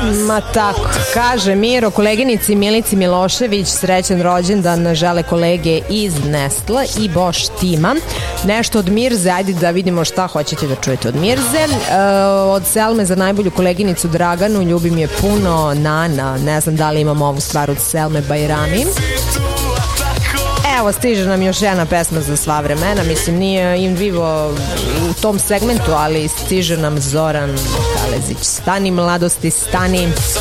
Ma tako, kaže Miro, koleginici Milici Milošević, srećan rođendan žele kolege iz Nestla i Bosch tima. Nešto od Mirze, ajde da vidimo šta hoćete da čujete od Mirze. Od Selme za najbolju koleginicu Draganu, ljubim je puno, Nana, ne znam da li imamo ovu stvar od Selme Bajrami. Evo, stiže nam još jedna pesma za sva vremena, mislim nije in vivo u tom segmentu, ali stiže nam Zoran Kalezić. Stani mladosti, stani.